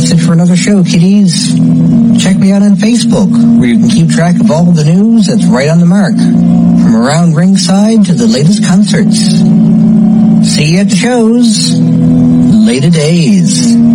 That's it for another show, kiddies. Check me out on Facebook, where you can keep track of all the news that's right on the mark, from around ringside to the latest concerts. See you at the shows. Later days.